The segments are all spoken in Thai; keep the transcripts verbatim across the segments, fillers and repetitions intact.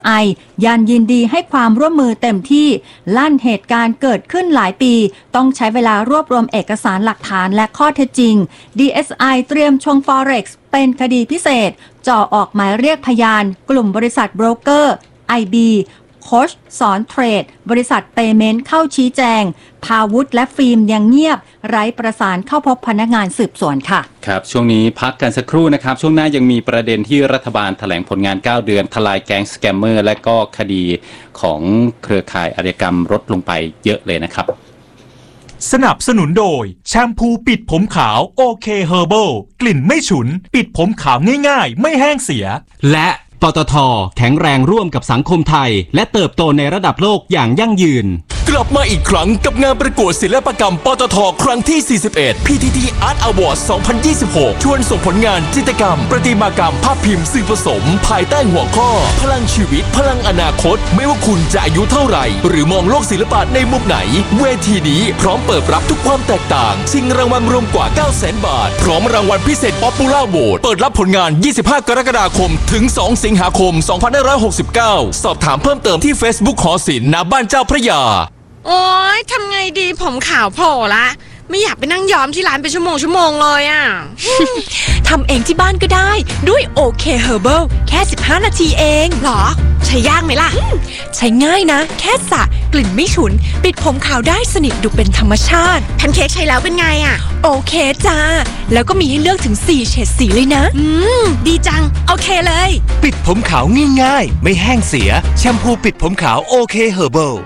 ไอ ยันยินดีให้ความร่วมมือเต็มที่ลั่นเหตุการณ์เกิดขึ้นหลายปีต้องใช้เวลารวบรวมเอกสารหลักฐานและข้อเท็จจริง ดี เอส ไอ เตรียมชง Forex เป็นคดีพิเศษจ่อออกหมายเรียกพยานกลุ่มบริษัทโบรกเกอร์ ไอ บี โค้ชสอนเทรดบริษัทเปย์เมนต์เข้าชี้แจงพาวุธและฟิล์มยังเงียบไร้ประสานเข้าพบพนักงานสืบสวนค่ะครับช่วงนี้พักกันสักครู่นะครับช่วงหน้ายังมีประเด็นที่รัฐบาลแถลงผลงานเก้าเดือนทลายแก๊งสแกมเมอร์และก็คดีของเครือข่ายอาชญากรรมลดลงไปเยอะเลยนะครับสนับสนุนโดยแชมพูปิดผมขาวโอเคเฮอร์เบิลกลิ่นไม่ฉุนปิดผมขาวง่ายๆไม่แห้งเสียและปตท.แข็งแรงร่วมกับสังคมไทยและเติบโตในระดับโลกอย่างยั่งยืนกลับมาอีกครั้งกับงานประกวดศิลปกรรมปตท.ครั้งที่ สี่สิบเอ็ด พี ที ที Art Award สองพันยี่สิบหก ชวนส่งผลงานจิตรกรรมประติมากรรมภาพพิมพ์สื่อผสมภายใต้หัวข้อพลังชีวิตพลังอนาคตไม่ว่าคุณจะอายุเท่าไหร่หรือมองโลกศิลปะในมุมไหนเวทีนี้พร้อมเปิดรับทุกความแตกต่างชิงรางวัลรวมกว่า เก้าแสน บาทพร้อมรางวัลพิเศษ Popular Vote เปิดรับผลงาน ยี่สิบห้ากรกฎาคมถึง สองสิงหาคม สองพันห้าร้อยหกสิบเก้า สอบถามเพิ่มเติมที่ Facebook หอศิลป์ณบ้านเจ้าพระยาโอ๊ยทำไงดีผมขาวโผล่ละไม่อยากไปนั่งย้อมที่ร้านเป็นชั่วโมงชั่วโมงเลยอ่ะทำเองที่บ้านก็ได้ด้วยโอเคเฮอร์เบิลแค่สิบห้านาทีเองหรอใช้ยากไหมล่ะใช้ง่ายนะแค่สระกลิ่นไม่ฉุนปิดผมขาวได้สนิทดูเป็นธรรมชาติแพนเค้กใช้แล้วเป็นไงอ่ะโอเคจ้าแล้วก็มีให้เลือกถึงสี่เฉดสีเลยนะอืมดีจังโอเคเลยปิดผมขาวง่ายๆไม่แห้งเสียแชมพูปิดผมขาวโอเคเฮอร์เบิล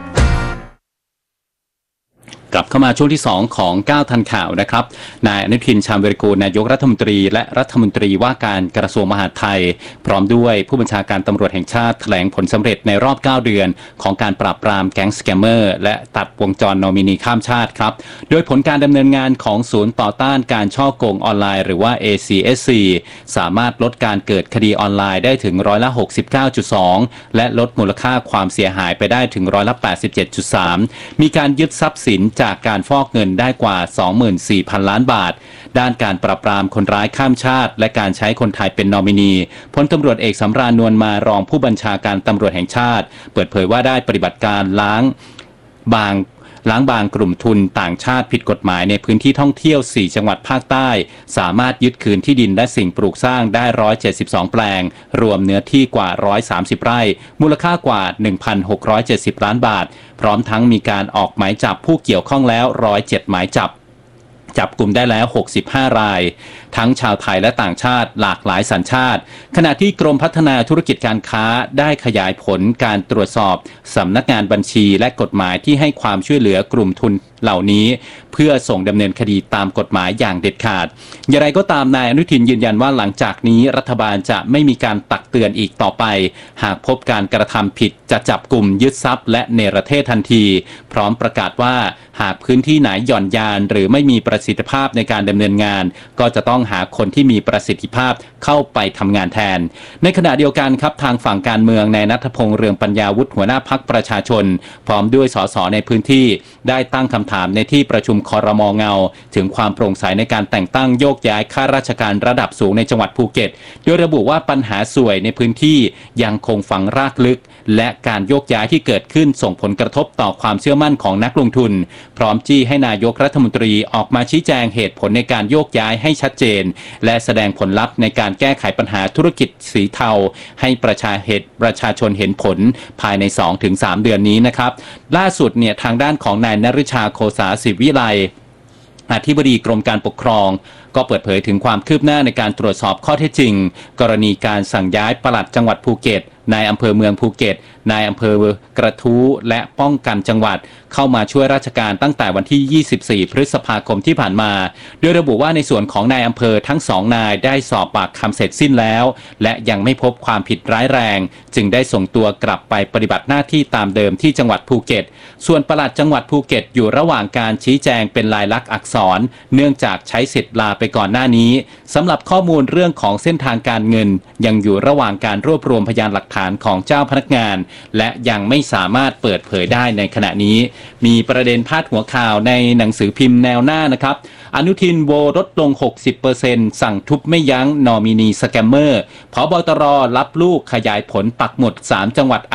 กลับเข้ามาช่วงที่สองของก้าวทันข่าวนะครับนายอนุทินชาญวิรากูลนายกรัฐมนตรีและรัฐมนตรีว่าการกระทรวงมหาดไทยพร้อมด้วยผู้บัญชาการตำรวจแห่งชาติแถลงผลสำเร็จในรอบเก้าเดือนของการปราบปรามแก๊งสแกมเมอร์และตัดวงจรนอมินีข้ามชาติครับโดยผลการดำเนินงานของศูนย์ต่อต้านการฉ้อโกงออนไลน์หรือว่า เอ ซี เอส ซี สามารถลดการเกิดคดีออนไลน์ได้ถึงร้อยละ หกสิบเก้าจุดสอง และลดมูลค่าความเสียหายไปได้ถึงร้อยละ แปดสิบเจ็ดจุดสาม มีการยึดทรัพย์สินจากการฟอกเงินได้กว่า สองหมื่นสี่พัน ล้านบาทด้านการปราบปรามคนร้ายข้ามชาติและการใช้คนไทยเป็นนอมินีพลตำรวจเอกสำราญนวลมารองผู้บัญชาการตำรวจแห่งชาติเปิดเผยว่าได้ปฏิบัติการล้างบางล้างบางกลุ่มทุนต่างชาติผิดกฎหมายในพื้นที่ท่องเที่ยวสี่จังหวัดภาคใต้สามารถยึดคืนที่ดินและสิ่งปลูกสร้างได้หนึ่งร้อยเจ็ดสิบสองแปลงรวมเนื้อที่กว่าหนึ่งร้อยสามสิบไร่มูลค่ากว่า หนึ่งพันหกร้อยเจ็ดสิบ ล้านบาทพร้อมทั้งมีการออกหมายจับผู้เกี่ยวข้องแล้วหนึ่งร้อยเจ็ดหมายจับจับกลุ่มได้แล้วหกสิบห้ารายทั้งชาวไทยและต่างชาติหลากหลายสัญชาติขณะที่กรมพัฒนาธุรกิจการค้าได้ขยายผลการตรวจสอบสำนักงานบัญชีและกฎหมายที่ให้ความช่วยเหลือกลุ่มทุนเหล่านี้เพื่อส่งดำเนินคดีตามกฎหมายอย่างเด็ดขาดอย่างไรก็ตามนายอนุทินยืนยันว่าหลังจากนี้รัฐบาลจะไม่มีการตักเตือนอีกต่อไปหากพบการกระทำผิดจะจับกลุ่มยึดทรัพย์และเนรเทศทันทีพร้อมประกาศว่าหากพื้นที่ไหนหย่อนยานหรือไม่มีประสิทธิภาพในการดำเนินงานก็จะต้องหาคนที่มีประสิทธิภาพเข้าไปทำงานแทนในขณะเดียวกันครับทางฝั่งการเมืองนายณัฐพงษ์เรืองปัญญาวุฒิหัวหน้าพรรคประชาชนพร้อมด้วยสสในพื้นที่ได้ตั้งคำถามในที่ประชุมครม.เงาถึงความโปร่งใสในการแต่งตั้งโยกย้ายข้าราชการระดับสูงในจังหวัดภูเก็ตโดยระบุว่าปัญหาสวยในพื้นที่ยังคงฝังรากลึกและการโยกย้ายที่เกิดขึ้นส่งผลกระทบต่อความเชื่อมั่นของนักลงทุนพร้อมจี้ให้นายกรัฐมนตรีออกมาชี้แจงเหตุผลในการโยกย้ายให้ชัดเจนและแสดงผลลัพธ์ในการแก้ไขปัญหาธุรกิจสีเทาให้ประชาเหตุประชาชนเห็นผลภายใน สองถึงสาม เดือนนี้นะครับล่าสุดเนี่ยทางด้านของนายณฤชาโคสาศิวิไลอธิบดีกรมการปกครองก็เปิดเผยถึงความคืบหน้าในการตรวจสอบข้อเท็จจริงกรณีการสั่งย้ายปลัดจังหวัดภูเก็ตนายอำเภอเมืองภูเก็ตนายอำเภอกระทู้และป้องกันจังหวัดเข้ามาช่วยราชการตั้งแต่วันที่ยี่สิบสี่พฤษภาคมที่ผ่านมาโดยระบุว่าในส่วนของนายอำเภอทั้งสองนายได้สอบปากคำเสร็จสิ้นแล้วและยังไม่พบความผิดร้ายแรงจึงได้ส่งตัวกลับไปปฏิบัติหน้าที่ตามเดิมที่จังหวัดภูเก็ตส่วนปลัดจังหวัดภูเก็ตอยู่ระหว่างการชี้แจงเป็นลายลักษณ์อักษรเนื่องจากใช้สิทธิ์ลาไปก่อนหน้านี้สำหรับข้อมูลเรื่องของเส้นทางการเงินยังอยู่ระหว่างการรวบรวมพยานหลักฐฐานของเจ้าพนักงานและยังไม่สามารถเปิดเผยได้ในขณะนี้มีประเด็นพาดหัวข่าวในหนังสือพิมพ์แนวหน้านะครับอนุทินโวลดลง หกสิบเปอร์เซ็นต์ สั่งทุบไม่ยั้งนอมินีสแกมเมอร์ผบตรรับลูกขยายผลปักหมุดสามจังหวัด